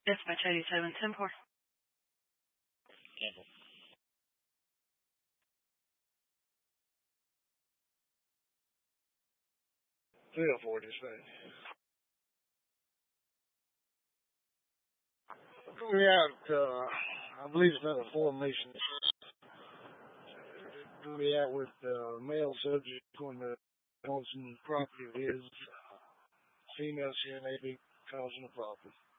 Dispatch 87, 10-4. Cancel. Three or four dispatch. We out, I believe it's another formation. We out with male subject on some property of his. Female CNAB causing a problem.